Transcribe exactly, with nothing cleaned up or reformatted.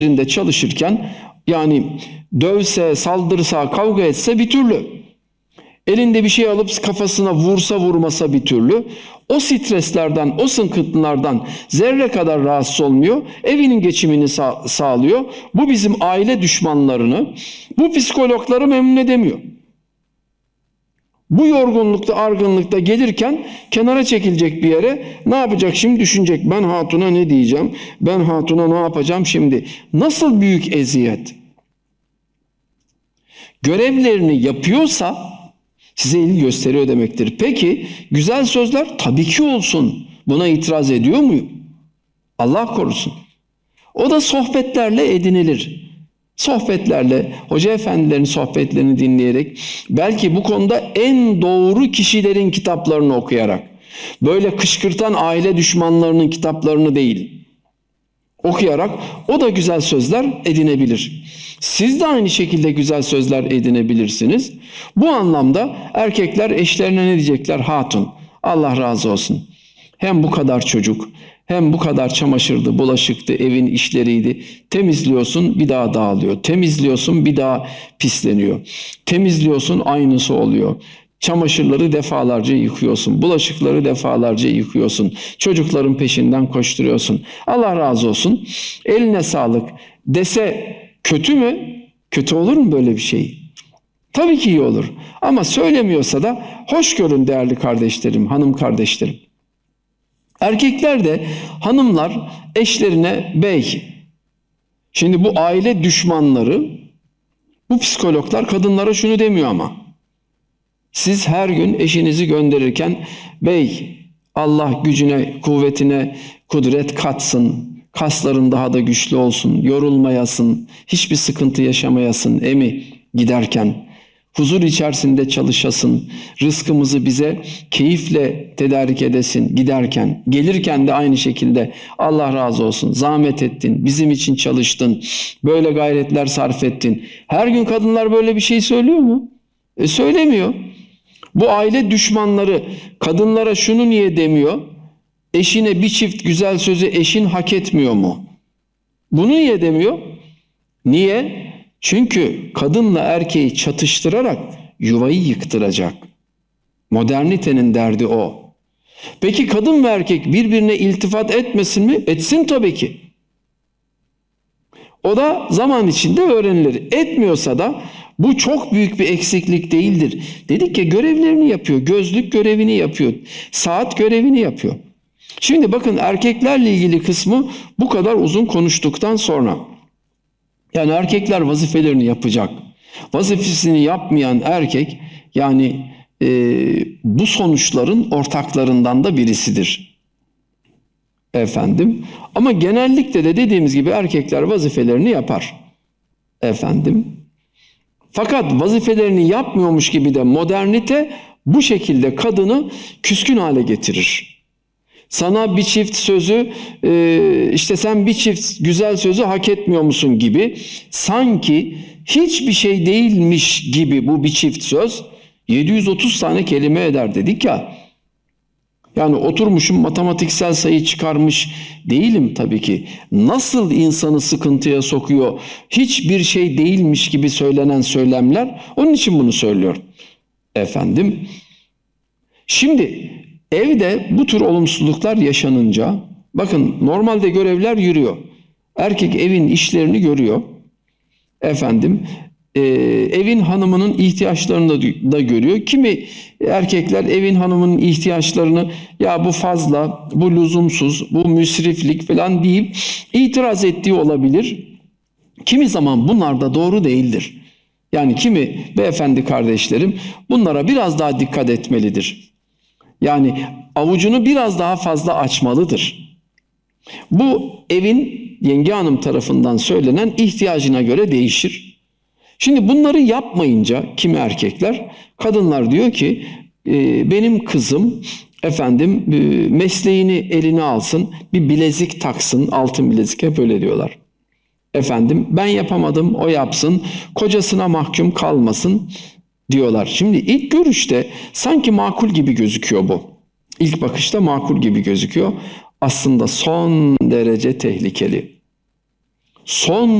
yerinde çalışırken yani dövse, saldırsa, kavga etse bir türlü. Elinde bir şey alıp kafasına vursa vurmasa bir türlü. O streslerden, o sıkıntılardan zerre kadar rahatsız olmuyor. Evinin geçimini sağ, sağlıyor. Bu bizim aile düşmanlarını, bu psikologları memnun edemiyor. Bu yorgunlukta, argınlıkta gelirken kenara çekilecek bir yere ne yapacak şimdi düşünecek. Ben hatuna ne diyeceğim? Ben hatuna ne yapacağım şimdi? Nasıl büyük eziyet? Görevlerini yapıyorsa size ilgi gösteriyor demektir. Peki güzel sözler tabii ki olsun. Buna itiraz ediyor muyum? Allah korusun. O da sohbetlerle edinilir. Sohbetlerle, hoca efendilerin sohbetlerini dinleyerek, belki bu konuda en doğru kişilerin kitaplarını okuyarak, böyle kışkırtan aile düşmanlarının kitaplarını değil, okuyarak o da güzel sözler edinebilir. Siz de aynı şekilde güzel sözler edinebilirsiniz. Bu anlamda erkekler eşlerine ne diyecekler? Hatun, Allah razı olsun. Hem bu kadar çocuk, hem bu kadar çamaşırdı, bulaşıktı, evin işleriydi. Temizliyorsun, bir daha dağılıyor. Temizliyorsun, bir daha pisleniyor. Temizliyorsun, aynısı oluyor. Çamaşırları defalarca yıkıyorsun. Bulaşıkları defalarca yıkıyorsun. Çocukların peşinden koşturuyorsun. Allah razı olsun. Eline sağlık dese kötü mü? Kötü olur mu böyle bir şey? Tabii ki iyi olur. Ama söylemiyorsa da hoş görün değerli kardeşlerim, hanım kardeşlerim. Erkekler de hanımlar eşlerine bey. Şimdi bu aile düşmanları, bu psikologlar kadınlara şunu demiyor ama. Siz her gün eşinizi gönderirken bey Allah gücüne, kuvvetine kudret katsın. Kasların daha da güçlü olsun, yorulmayasın, hiçbir sıkıntı yaşamayasın emi giderken. Huzur içerisinde çalışasın, rızkımızı bize keyifle tedarik edesin giderken, gelirken de aynı şekilde Allah razı olsun, zahmet ettin, bizim için çalıştın, böyle gayretler sarf ettin. Her gün kadınlar böyle bir şey söylüyor mu? E söylemiyor. Bu aile düşmanları kadınlara şunu niye demiyor? Eşine bir çift güzel sözü eşin hak etmiyor mu? Bunu niye demiyor? Niye? Çünkü kadınla erkeği çatıştırarak yuvayı yıktıracak. Modernitenin derdi o. Peki kadın ve erkek birbirine iltifat etmesin mi? Etsin tabii ki. O da zaman içinde öğrenilir. Etmiyorsa da bu çok büyük bir eksiklik değildir. Dedik ya görevlerini yapıyor. Gözlük görevini yapıyor. Saat görevini yapıyor. Şimdi bakın erkeklerle ilgili kısmı bu kadar uzun konuştuktan sonra, yani erkekler vazifelerini yapacak. Vazifesini yapmayan erkek yani e, bu sonuçların ortaklarından da birisidir. Efendim. Ama genellikle de dediğimiz gibi erkekler vazifelerini yapar. Efendim. Fakat vazifelerini yapmıyormuş gibi de modernite bu şekilde kadını küskün hale getirir. Sana bir çift sözü, işte sen bir çift güzel sözü hak etmiyor musun gibi, sanki hiçbir şey değilmiş gibi bu bir çift söz yedi yüz otuz tane kelime eder dedik ya. Yani oturmuşum matematiksel sayı çıkarmış değilim tabii ki. Nasıl insanı sıkıntıya sokuyor, hiçbir şey değilmiş gibi söylenen söylemler, onun için bunu söylüyorum. Efendim, şimdi evde bu tür olumsuzluklar yaşanınca, bakın normalde görevler yürüyor. Erkek evin işlerini görüyor. Efendim, e, evin hanımının ihtiyaçlarını da görüyor. Kimi erkekler evin hanımının ihtiyaçlarını ya bu fazla, bu lüzumsuz, bu müsriflik falan deyip itiraz ettiği olabilir. Kimi zaman bunlar da doğru değildir. Yani kimi beyefendi kardeşlerim bunlara biraz daha dikkat etmelidir. Yani avucunu biraz daha fazla açmalıdır. Bu evin yenge hanım tarafından söylenen ihtiyacına göre değişir. Şimdi bunları yapmayınca kimi erkekler, kadınlar diyor ki e, benim kızım efendim e, mesleğini eline alsın, bir bilezik taksın, altın bilezik, hep öyle diyorlar. Efendim ben yapamadım, o yapsın, kocasına mahkum kalmasın diyorlar. Şimdi ilk görüşte sanki makul gibi gözüküyor bu. İlk bakışta makul gibi gözüküyor. Aslında son derece tehlikeli. son